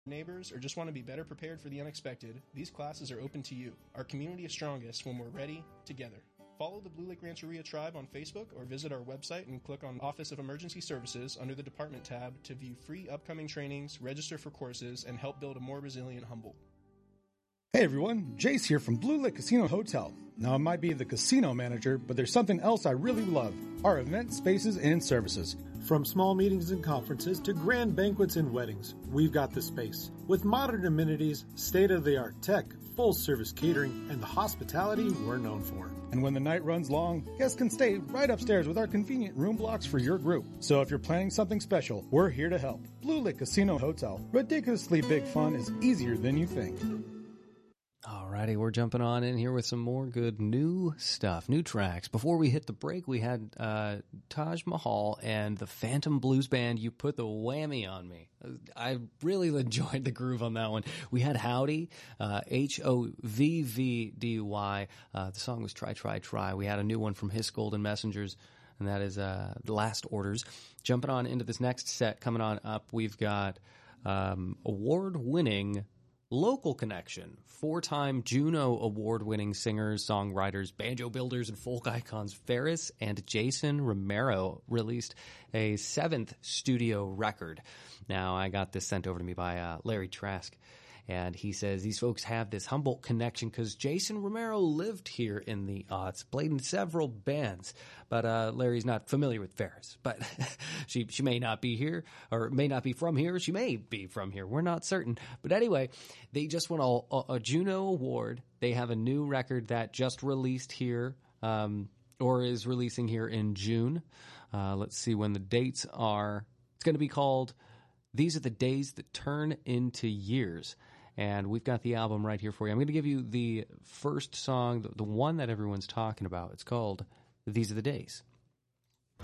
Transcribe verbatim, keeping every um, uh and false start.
neighbors, or just want to be better prepared for the unexpected, these classes are open to you. Our community is strongest when we're ready, together. Follow the Blue Lake Rancheria Tribe on Facebook or visit our website and click on Office of Emergency Services under the Department tab to view free upcoming trainings, register for courses, and help build a more resilient Humboldt. Hey everyone, Jace here from Blue Lake Casino Hotel. Now I might be the casino manager, but there's something else I really love. Our event spaces and services. From small meetings and conferences to grand banquets and weddings, we've got the space. With modern amenities, state-of-the-art tech, full-service catering, and the hospitality we're known for. And when the night runs long, guests can stay right upstairs with our convenient room blocks for your group. So if you're planning something special, we're here to help. Blue Lake Casino Hotel. Ridiculously big fun is easier than you think. Alrighty, we're jumping on in here with some more good new stuff, new tracks. Before we hit the break, we had uh, Taj Mahal and the Phantom Blues Band. You put the whammy on me. I really enjoyed the groove on that one. We had Howdy, uh, H O V V D Y. Uh, the song was Try, Try, Try. We had a new one from His Golden Messengers, and that is uh, The Last Orders. Jumping on into this next set, coming on up, we've got um, award-winning Local Connection, four-time Juno Award-winning singers, songwriters, banjo builders, and folk icons Ferris and Jason Romero released a seventh studio record. Now, I got this sent over to me by uh, Larry Trask, and he says these folks have this Humboldt connection because Jason Romero lived here in the aughts, played in several bands, but uh, Larry's not familiar with Ferris. But she she may not be here, or may not be from here. She may be from here. We're not certain. But anyway, they just won a, a, a Juno Award. They have a new record that just released here, um, or is releasing here in June. Uh, let's see when the dates are. It's going to be called These Are the Days That Turn Into Years. And we've got the album right here for you. I'm going to give you the first song, the, the one that everyone's talking about. It's called These Are the Days.